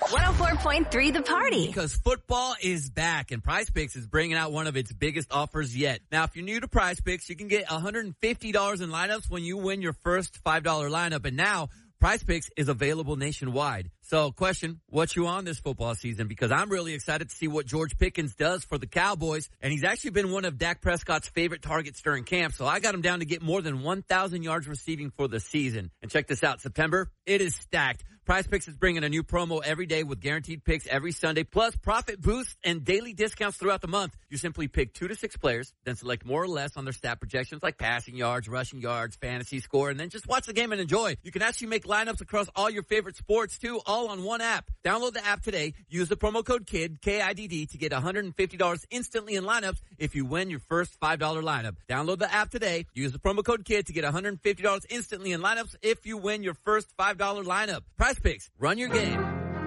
104.3 The Party. Because football is back and PrizePicks is bringing out one of its biggest offers yet. Now, if you're new to PrizePicks, you can get $150 in lineups when you win your first $5 lineup. And now, PrizePicks is available nationwide. So, question, what you on this football season? Because I'm really excited to see what George Pickens does for the Cowboys. And he's actually been one of Dak Prescott's favorite targets during camp. So I got him down to get more than 1,000 yards receiving for the season. And check this out. September, it is stacked. PrizePicks is bringing a new promo every day with guaranteed picks every Sunday, plus profit boosts and daily discounts throughout the month. You simply pick 2 to 6 players, then select more or less on their stat projections like passing yards, rushing yards, fantasy score, and then just watch the game and enjoy. You can actually make lineups across all your favorite sports too, all on one app. Download the app today. Use the promo code KIDD, K-I-D-D, to get $150 instantly in lineups if you win your first $5 lineup. Download the app today. Use the promo code KIDD to get $150 instantly in lineups if you win your first $5 lineup. PrizePicks, run your game.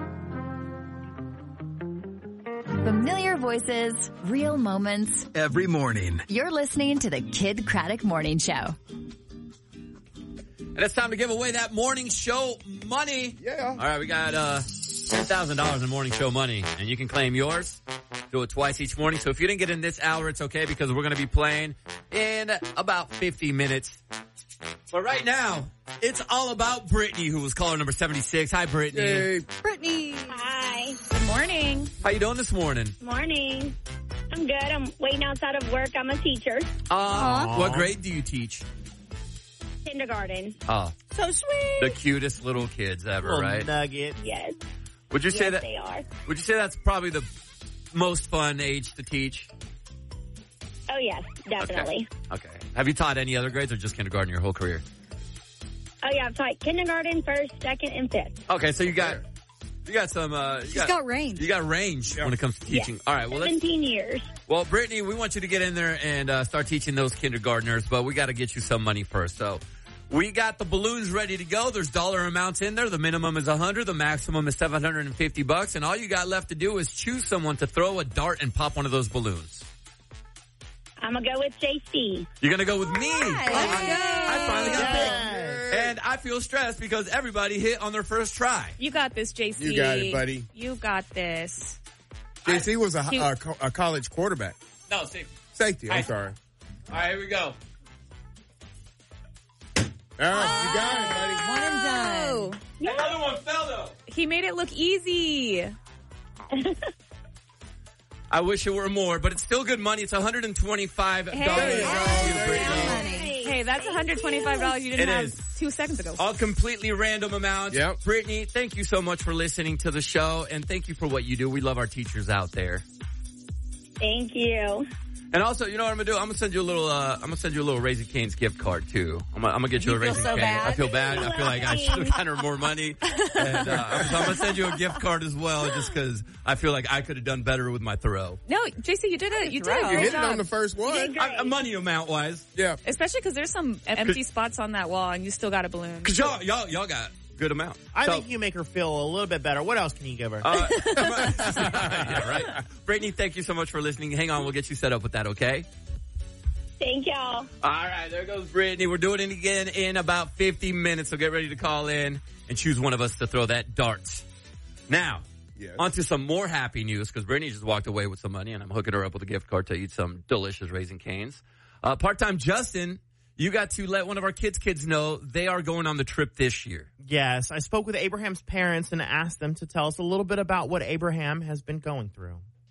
Familiar voices, real moments. Every morning. You're listening to the Kid Craddock Morning Show. And it's time to give away that morning show money. Yeah. All right, we got $10,000 in morning show money, and you can claim yours. Do it twice each morning. So if you didn't get in this hour, it's okay because we're going to be playing in about 50 minutes. But right now, it's all about Brittany, who was caller number 76. Hi, Brittany. Hey. Brittany. Hi. Good morning. How you doing this morning? Morning. I'm good. I'm waiting outside of work. I'm a teacher. What grade do you teach? Kindergarten. Oh, So sweet. the cutest little kids ever, Little right? nugget. Yes. Would you say Yes, that? they are. Would you say that's probably the most fun age to teach? Oh, yes. Definitely. Okay. Have you taught any other grades or just kindergarten your whole career? Oh, yeah. I've taught kindergarten, first, second, and fifth. Okay, so you got some. She's got range. You got range when it comes to teaching. Yes. All right. Well, 17 years. Well, Brittany, we want you to get in there and start teaching those kindergartners, but we got to get you some money first. So we got the balloons ready to go. There's dollar amounts in there. The minimum is $100. The maximum is $750. And all you got left to do is choose someone to throw a dart and pop one of those balloons. I'm going to go with JC. You're going to go with me. I finally got picked. Yes. And I feel stressed because everybody hit on their first try. You got this, JC. You got it, buddy. You got this. JC was a college quarterback. No, safety. Safety, I'm sorry. All right, here we go. All right, you got it, buddy. One and done. Another one fell, though. He made it look easy. I wish it were more, but it's still good money. It's $125. Hey, that's $125 you didn't It have is. 2 seconds ago. All completely random amounts. Yep. Brittany, thank you so much for listening to the show, and thank you for what you do. We love our teachers out there. Thank you. And also, you know what I'm gonna do? I'm gonna send you a little Raising Cane's gift card too. I'm gonna get you a Raising so Cane. bad? I feel bad. I feel like I should have gotten her more money. And so I'm gonna send you a gift card as well, just because I feel like I could have done better with my throw. No, JC, you did it. You did a You great hit it job. on the first one. Money amount wise, Yeah. Especially because there's some empty spots on that wall and you still got a balloon. because y'all got good amount. I So- think you make her feel a little bit better. What else can you give her? yeah, right. Brittany, thank you so much for listening. Hang on, we'll get you set up with that, okay? Thank y'all. All right, there goes Brittany. We're doing it again in about 50 minutes, so get ready to call in and choose one of us to throw that dart. Now, Yes. on to some more happy news, because Brittany just walked away with some money, and I'm hooking her up with a gift card to eat some delicious Raising Cane's. Part-time Justin, you got to let one of our kids know they are going on the trip this year. Yes, I spoke with Abraham's parents and asked them to tell us a little bit about what Abraham has been going through.